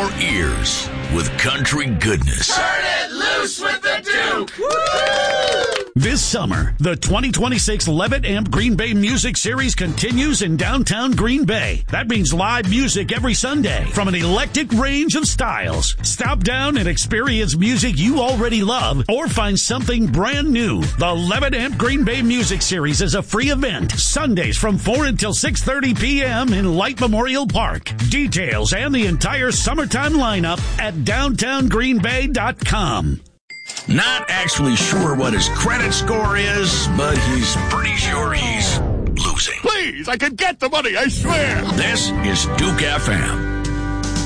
your ears with country goodness. Turn it loose with the Duke! Woo! This summer, the 2026 Levitt Amp Green Bay Music Series continues in downtown Green Bay. That means live music every Sunday from an eclectic range of styles. Stop down and experience music you already love or find something brand new. The Levitt Amp Green Bay Music Series is a free event. Sundays from 4 until 6:30 p.m. in Light Memorial Park. Details and the entire summertime lineup at downtowngreenbay.com. Not actually sure what his credit score is, but he's pretty sure he's losing. Please, I can get the money, I swear. This is Duke FM.